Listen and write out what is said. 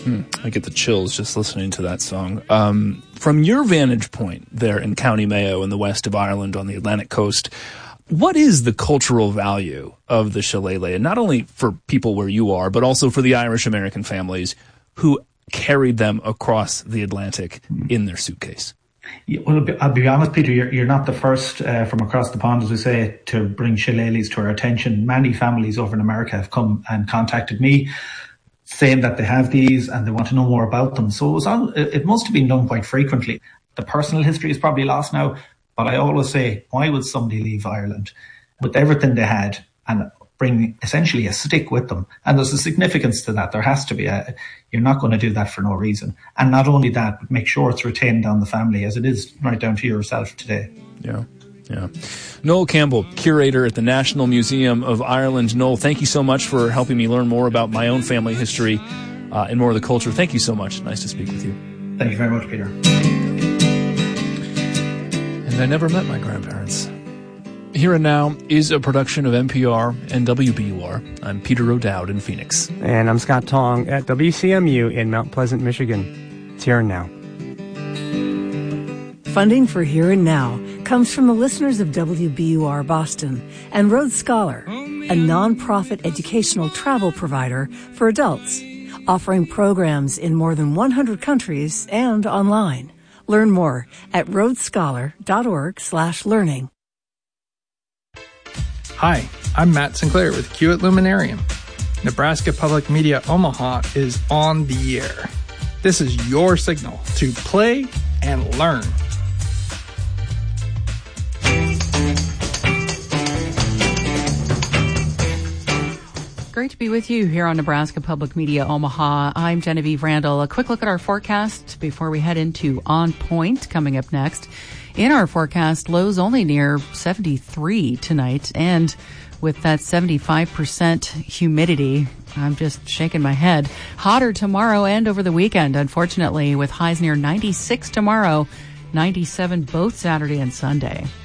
I get the chills just listening to that song. From your vantage point there in County Mayo in the west of Ireland on the Atlantic coast, what is the cultural value of the shillelagh? And not only for people where you are, but also for the Irish-American families who carried them across the Atlantic in their suitcase. Yeah, well, I'll be honest, Peter, you're not the first from across the pond, as we say, to bring shillelaghs to our attention. Many families over in America have come and contacted me saying that they have these and they want to know more about them. So it must have been done quite frequently. The personal history is probably lost now, but I always say, why would somebody leave Ireland with everything they had and bring essentially a stick with them? And there's a significance to that. There has to be. You're not going to do that for no reason. And not only that, but make sure it's retained down the family, as it is right down to yourself today. Yeah. Noel Campbell, curator at the National Museum of Ireland. Noel, thank you so much for helping me learn more about my own family history and more of the culture. Thank you so much. Nice to speak with you. Thank you very much, Peter. And I never met my grandparents. Here and Now is a production of NPR and WBUR. I'm Peter O'Dowd in Phoenix. And I'm Scott Tong at WCMU in Mount Pleasant, Michigan. It's Here and Now. Funding for Here and Now comes from the listeners of WBUR Boston and Rhodes Scholar, a nonprofit educational travel provider for adults, offering programs in more than 100 countries and online. Learn more at rhodesscholar.org/learning. Hi, I'm Matt Sinclair with Kiewit Luminarium. Nebraska Public Media Omaha is on the air. This is your signal to play and learn. Great to be with you here on Nebraska Public Media Omaha. I'm Genevieve Randall. A quick look at our forecast before we head into On Point coming up next. In our forecast, lows only near 73 tonight, and with that 75% humidity, I'm just shaking my head. Hotter tomorrow and over the weekend, unfortunately, with highs near 96 tomorrow, 97 both Saturday and Sunday.